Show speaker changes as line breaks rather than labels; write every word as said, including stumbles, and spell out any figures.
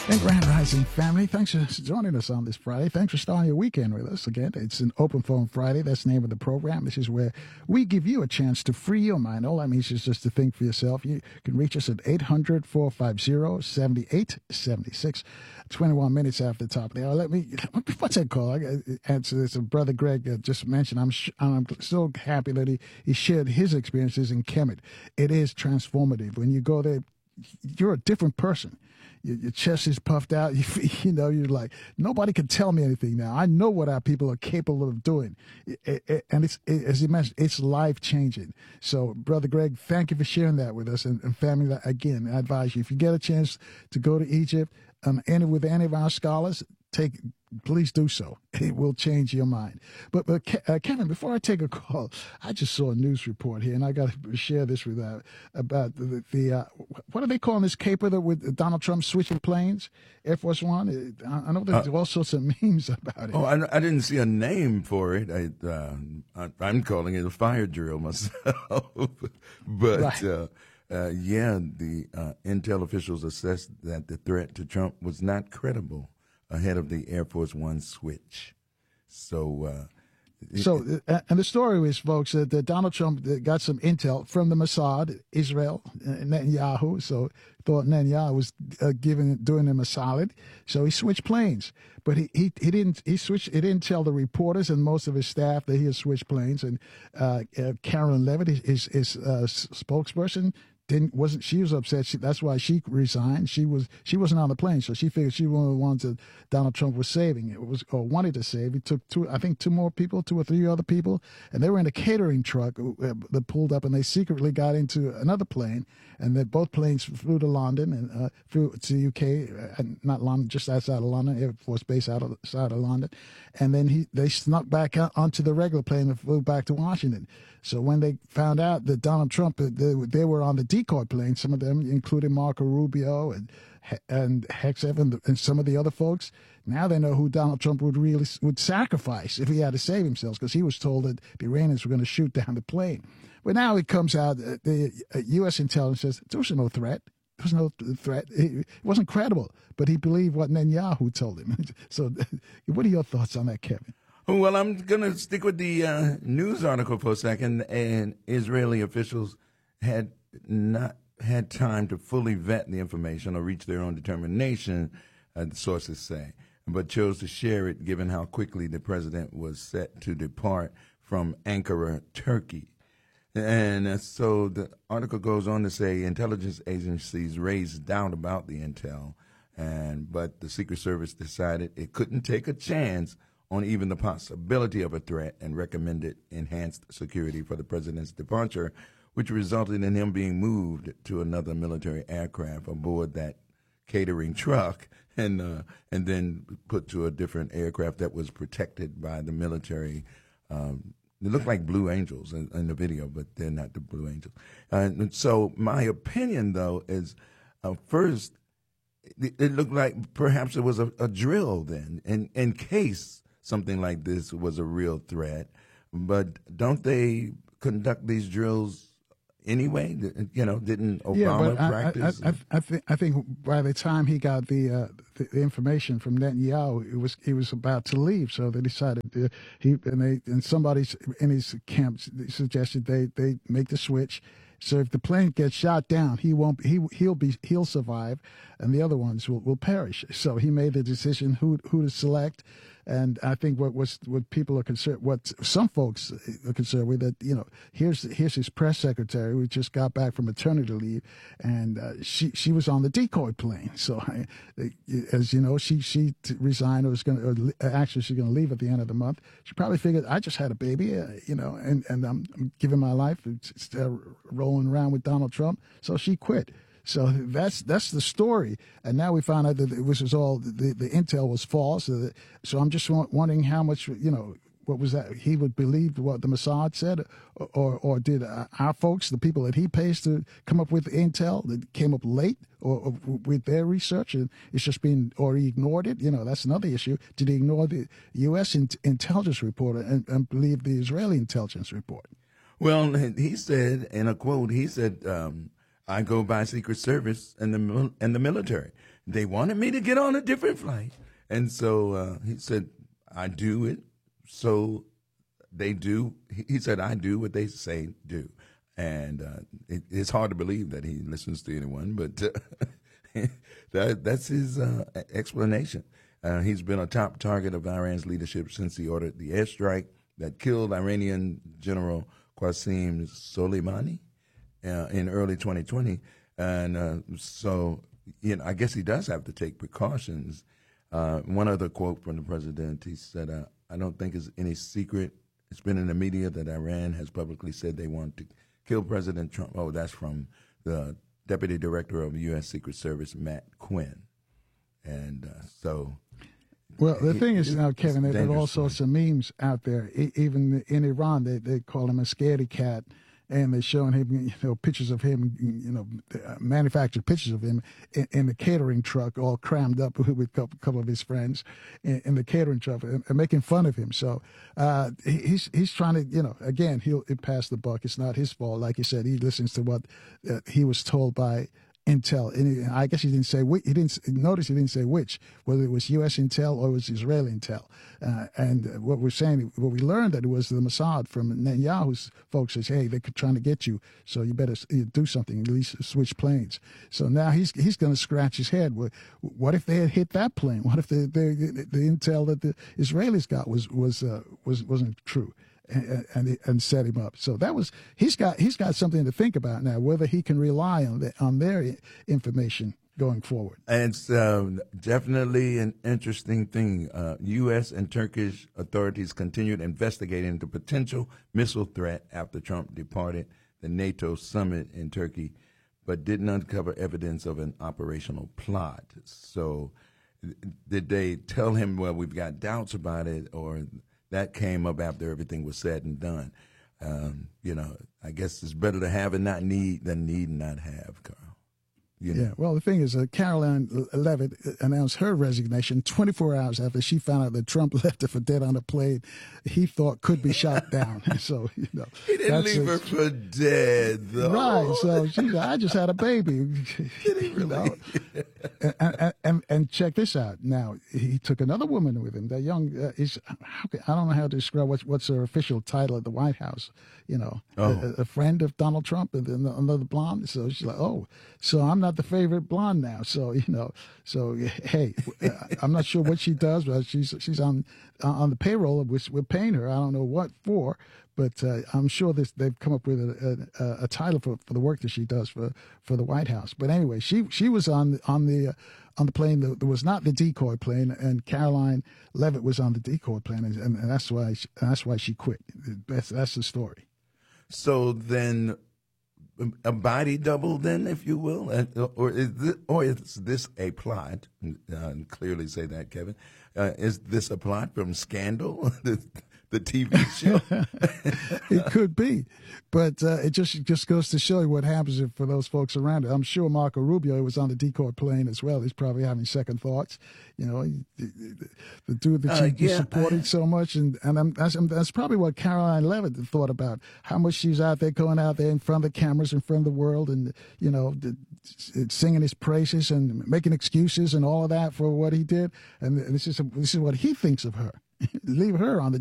And Grand Rising family, thanks for joining us on this Friday. Thanks for starting your weekend with us. Again, it's an Open Phone Friday. That's the name of the program. This is where we give you a chance to free your mind. All that means is just to think for yourself. You can reach us at eight hundred, four five zero, seven eight seven six. twenty-one minutes after the top of the hour. Let me, what's that called? I answer this. Brother Greg uh, just mentioned, I'm sh- I'm so happy that he, he shared his experiences in Kemet. It is transformative. When you go there, you're a different person. Your, your chest is puffed out. You, you know, you're like, nobody can tell me anything now. I know what our people are capable of doing. It, it, and it's, it, as you mentioned, it's life changing. So, Brother Greg, thank you for sharing that with us. And, and family, that, again, I advise you, if you get a chance to go to Egypt, um, and with any of our scholars, take, please do so. It will change your mind. But, but uh, Kevin, before I take a call, I just saw a news report here, and I got to share this with uh, about the, the uh, what are they calling this caper that with Donald Trump switching planes, Air Force One? I, I know there's uh, all sorts of memes about it.
Oh, I, I didn't see a name for it. I, uh, I, I'm calling it a fire drill myself. but
right.
uh, uh, yeah, the uh, intel officials assessed that the threat to Trump was not credible ahead of the Air Force One switch. So, uh,
so, uh, and the story is, folks, that uh, Donald Trump got some intel from the Mossad, Israel, uh, Netanyahu. So, thought Netanyahu was uh, giving, doing him a solid. So he switched planes, but he, he he didn't he switched. He didn't tell the reporters and most of his staff that he had switched planes. And uh, uh, Karen Levitt, his his uh, spokesperson, didn't wasn't she was upset. She, that's why she resigned. She was she wasn't on the plane, so she figured she was one of the ones that Donald Trump was saving. It was or wanted to save. He took two, I think, two more people, two or three other people, and they were in a catering truck that pulled up, and they secretly got into another plane, and then both planes flew to London and uh, flew to the U K, uh, not London, just outside of London, Air Force Base out of, outside of London, and then he they snuck back out onto the regular plane and flew back to Washington. So when they found out that Donald Trump, they, they were on the decoy plane, some of them, including Marco Rubio and and Hegseth and, and some of the other folks, now they know who Donald Trump would really would sacrifice if he had to save himself, because he was told that the Iranians were going to shoot down the plane. But now it comes out that the U S intelligence says there was no threat. There was no threat. It wasn't credible, but he believed what Netanyahu told him. So what are your thoughts on that, Kevin?
Well, I'm going to stick with the uh, news article for a second. And Israeli officials had not had time to fully vet the information or reach their own determination, uh, the sources say, but chose to share it given how quickly the president was set to depart from Ankara, Turkey. And uh, so the article goes on to say intelligence agencies raised doubt about the intel, and but the Secret Service decided it couldn't take a chance on even the possibility of a threat and recommended enhanced security for the president's departure, which resulted in him being moved to another military aircraft aboard that catering truck and uh, and then put to a different aircraft that was protected by the military. Um, they look like Blue Angels in, in the video, but they're not the Blue Angels. Uh, and so my opinion, though, is uh, first, it, it looked like perhaps it was a, a drill then, in, in case something like this was a real threat. But don't they conduct these drills anyway? You know, didn't Obama
yeah, but
practice?
I, I, I, I, think, I think by the time he got the, uh, the the information from Netanyahu, it was he was about to leave. So they decided uh, he and they and somebody in his camp suggested they they make the switch. So if the plane gets shot down, he won't. He he'll be he'll survive, and the other ones will, will perish. So he made the decision who who to select. And I think what was what people are concerned, what some folks are concerned with, that you know, here's here's his press secretary who just got back from maternity leave, and uh, she she was on the decoy plane. So I, as you know, she she resigned or was going to actually she's going to leave at the end of the month. She probably figured I just had a baby, uh, you know, and and I'm, I'm giving my life uh, rolling around with Donald Trump. So she quit. So that's that's the story, and now we found out that it was, was all the, the intel was false. So, that, so I'm just wondering how much, you know, what was that? He would believe what the Mossad said, or or, or did our folks, the people that he pays to come up with intel that came up late, or, or with their research, and it's just been, or he ignored it? You know, that's another issue. Did he ignore the U S in, intelligence report and, and believe the Israeli intelligence report?
Well, he said in a quote, he said. Um, I go by Secret Service and the mil- and the military. They wanted me to get on a different flight, and so uh, he said, "I do it." So they do. He said, "I do what they say do," and uh, it, it's hard to believe that he listens to anyone, but uh, that that's his uh, explanation. Uh, he's been a top target of Iran's leadership since he ordered the airstrike that killed Iranian General Qasem Soleimani uh, in early twenty twenty. And uh, so, you know, I guess he does have to take precautions. Uh, one other quote from the president, he said, uh, I don't think it's any secret. It's been in the media that Iran has publicly said they want to kill President Trump. Oh, that's from the Deputy Director of the U S Secret Service, Matt Quinn. And uh, so...
Well, the thing is now, Kevin, there are all
story.
sorts of memes out there. E- even in Iran, they, they call him a scaredy cat, and they're showing him, you know, pictures of him, you know, manufactured pictures of him in, in the catering truck, all crammed up with a couple, couple of his friends in, in the catering truck, and, and making fun of him. So uh, he, he's he's trying to, you know, again, he'll, he'll pass the buck. It's not his fault. Like you said, he listens to what uh, he was told by Intel, and he, I guess he didn't say which, he didn't notice he didn't say which, whether it was U S Intel or it was Israeli Intel. Uh, and what we're saying, what we learned that it was the Mossad from Netanyahu's folks says, hey, they're trying to get you, so you better do something, at least switch planes. So now he's he's going to scratch his head. What if they had hit that plane? What if the the, the intel that the Israelis got was was uh, was wasn't true? And, and and set him up. So that was he's got he's got something to think about now, whether he can rely on the, on their information going forward.
It's um, definitely an interesting thing. Uh, U S and Turkish authorities continued investigating the potential missile threat after Trump departed the NATO summit in Turkey, but didn't uncover evidence of an operational plot. So did they tell him, well, we've got doubts about it, or that came up after everything was said and done? Um, you know, I guess it's better to have and not need than need and not have, Carl. You know?
Yeah, well, the thing is, uh, Caroline Levitt announced her resignation twenty-four hours after she found out that Trump left her for dead on a plane he thought could be shot down. So, you know.
He didn't
that's
leave
a,
her for dead, though.
Right, so she's like, I just had a baby.
Did he really?
You know? and, and, and check this out. Now, he took another woman with him. That young, uh, is, how can, I don't know how to describe what's, what's her official title at the White House. You know,
oh.
a, a friend of Donald Trump and then another blonde. So she's like, oh, so I'm not the favorite blonde now. So, you know, so, hey, I'm not sure what she does, but she's she's on on the payroll, which we're paying her. I don't know what for, but uh, I'm sure this, they've come up with a, a, a title for, for the work that she does for, for the White House. But anyway, she she was on on the uh, on the plane that was not the decoy plane, and Caroline Levitt was on the decoy plane, and, and that's why she, that's why she quit. That's that's the story.
So then, a body double, then, if you will, or is this, or is this a plot? Uh, clearly, say that, Kevin. Uh, is this a plot from Scandal, the, the T V show?
It could be, but uh, it just just goes to show you what happens if, for those folks around it. I'm sure Marco Rubio was on the decoy plane as well. He's probably having second thoughts. You know, he, the, the dude that
uh,
you
yeah.
supported so much, and and I'm, that's, that's probably what Caroline Levitt thought about, how much she's out there going out there in front of the cameras, in front of the world, and you know, the, singing his praises and making excuses and all of that for what he did. And this is this is what he thinks of her. Leave her on the